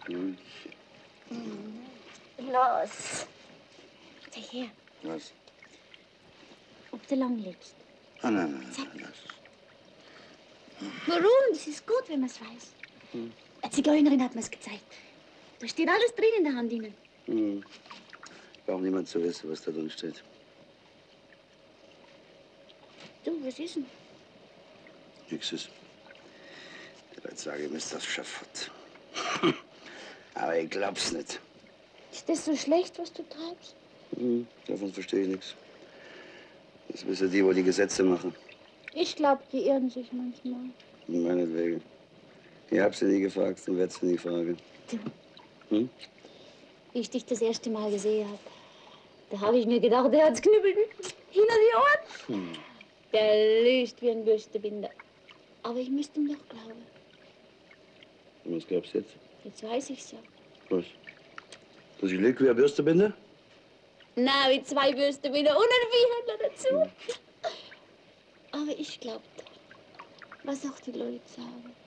Hm. Los. Zeig her. Was? Ob du lang lebst. Ah, nein, lass. Warum? Das ist gut, wenn man es weiß. Hm. Eine Zigeunerin hat mir es gezeigt. Da steht alles drin in der Hand ihnen. Hm. Braucht niemand zu wissen, was da drin steht. Du, was ist denn? Nixes. Die Leute sagen, mir ist das Schafott. Aber ich glaub's nicht. Ist das so schlecht, was du treibst? Hm. Davon verstehe ich nichts. Das wissen die, wo die Gesetze machen. Ich glaube, die irren sich manchmal. Meinetwegen. Ich hab sie nie gefragt und werd sie nie fragen. Du, Hm? wie ich dich das erste Mal gesehen habe, da habe ich mir gedacht, der hat's knüppelt hinter die Ohren. Hm. Der lügt wie ein Bürstebinder. Aber ich müsste ihm doch glauben. Und was glaubst du jetzt? Jetzt weiß ich's ja. Was? Dass ich lüge wie eine Bürstebinde? Na, wie zwei Bürstebinder und ein Viehhändler dazu. Aber ich glaub doch, was auch die Leute sagen.